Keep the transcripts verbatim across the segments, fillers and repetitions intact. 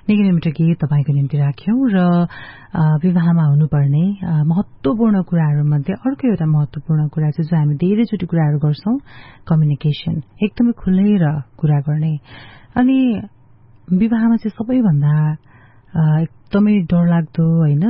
निकै नै मिठो गीत तपाईको निम्ति राख्यौं र विवाहमा हुनुपर्ने महत्त्वपूर्ण कुराहरूमध्ये अर्को एउटा महत्त्वपूर्ण कुरा चाहिँ जो हामी धेरैचोटि कुराहरू गर्छौं कम्युनिकेसन एकदमै खुलेर कुरा गर्ने अनि विवाहमा चाहिँ सबैभन्दा एकदमै डरलाग्दो हैन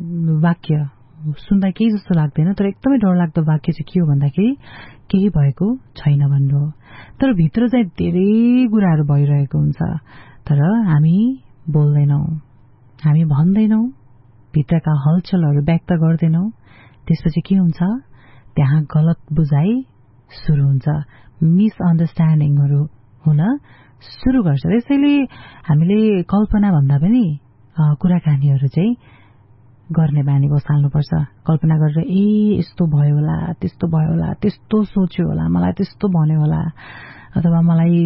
वाक्य सुन्दा केही जस्तो लाग्दैन तर एकदमै डरलाग्दो वाक्य चाहिँ के हो भन्दाखेरि केही भएको छैन भन्नु हो तर भित्र चाहिँ धेरै कुराहरू भइरहेको हुन्छ तर हामी बोल्दैनौं हामी भन्दैनौं भित्रका हलचलहरू व्यक्त गर्दैनौं त्यसपछि के हुन्छ त्यहाँ गलत बुझाइ सुरु हुन्छ मिसअन्डरस्ट्यान्डिङहरू हुन सुरु गर्छ त्यसैले हामीले कल्पना भन्दा पनि कुराकानीहरू चाहिँ गर्ने बानी बसाल्नुपर्छ कल्पना गरेर ए यस्तो भयो होला त्यस्तो भयो होला त्यस्तो सोच्यो होला मलाई त्यस्तो भन्यो होला अथवा मलाई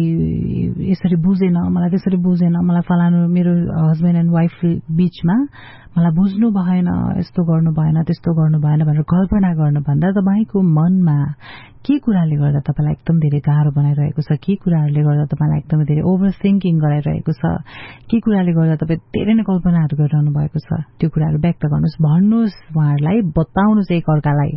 यसरी बुझेन मलाई त्यसरी बुझेन मलाई फलानु मेरो हस्बेन्ड एन्ड वाइफ बीचमा मलाई बुझ्नु भएन यस्तो गर्नु भएन त्यस्तो गर्नु भएन भनेर कल्पना गर्नुभन्दा तपाईको मनमा के कुराले गर्दा तपाईलाई एकदम धेरै गाह्रो बनाइरहेको छ के कुराहरूले गर्दा तपाईलाई एकदमै धेरै ओभर थिंकिङ गराइरहेको छ के कुराले गर्दा तपाई धेरै नै कल्पनाहरू गरिरहनु भएको छ त्यो कुराहरू व्यक्त गर्नुस् भन्नुस् उहाँहरूलाई बताउनुस् एक अर्कालाई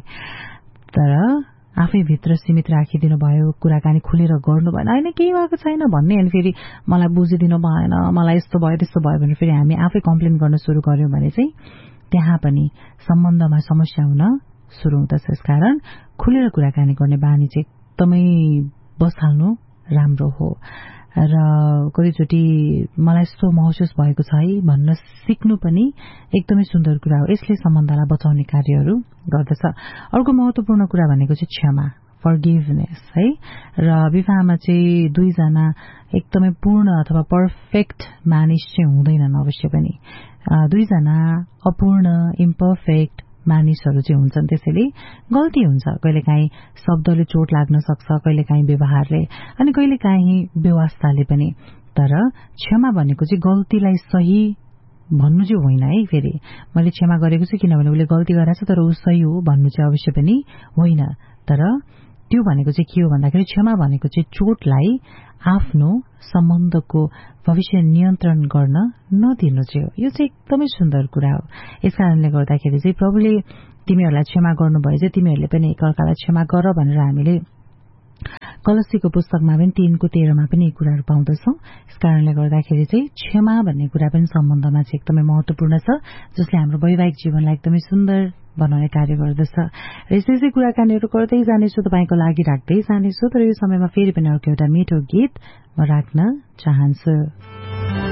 तर आफै भित्र सीमित राखिदिनु भयो कुराकानी खुलेर गर्नु भएन हैन केही भएको छैन भन्ने अनि फेरि मलाई बुझिदिनु भएन मलाई यस्तो भयो त्यस्तो भयो भने फेरि हामी आफै कम्प्लेन गर्न सुरु गर्यौं भने चाहिँ त्यहाँ पनि सम्बन्धमा समस्या हुन सुरु हुँदछ त्यसकारण खुलेर कुराकानी गर्ने बानी चाहिँ एकदमै बसाल्नु राम्रो हो र कतिचोटि मलाई यस्तो महसुस भएको छ है भन्न सिक्नु पनि एकदमै सुन्दर कुरा हो यसले सम्बन्धलाई बचाउने कार्यहरू गर्दछ अर्को महत्त्वपूर्ण कुरा भनेको चाहिँ क्षमा फर्गिभनेस है र विवाहमा चाहिँ दुईजना एकदमै पूर्ण अथवा पर्फेक्ट मानिस चाहिँ हुँदैनन् अवश्य पनि दुईजना अपूर्ण इम्परफेक्ट मानिसहरू चाहिँ हुन्छन् त्यसैले गल्ती हुन्छ कहिलेकाहीँ शब्दले चोट लाग्न सक्छ कहिलेकाहीँ व्यवहारले अनि कहिलेकाहीँ व्यवस्थाले पनि तर क्षमा भनेको चाहिँ गल्तीलाई सही भन्नु चाहिँ होइन है फेरि मैले क्षमा गरेको छु किनभने उसले गल्ती गरेछ तर उ सही हो भन्नु चाहिँ अवश्य पनि होइन तर त्यो भनेको चाहिँ के हो भन्दाखेरि क्षमा भनेको चाहिँ चोटलाई आफ्नो सम्बन्धको भविष्य नियन्त्रण गर्न नदिनु चाहिँ यो चाहिँ एकदमै सुन्दर कुरा हो यसकारणले गर्दाखेरि चाहिँ प्रभुले तिमीहरूलाई क्षमा गर्नुभयो चाहिँ तिमीहरूले पनि एकअर्कालाई क्षमा गर भनेर हामीले कलसीको पुस्तकमा पनि तीनको तेह्रमा पनि यी कुराहरू पाउँदछौं यसकारणले गर्दाखेरि चाहिँ क्षमा भन्ने कुरा पनि सम्बन्धमा चाहिँ एकदमै महत्त्वपूर्ण छ जसले हाम्रो वैवाहिक जीवनलाई एकदमै सुन्दर बनाउने कार्य गर्दछ र यसै कुराकानीहरू गर्दै जानेछु तपाईको लागि राख्दै जानेछु तर यो समयमा फेरि पनि अर्को एउटा मिठो गीत म राख्न चाहन्छु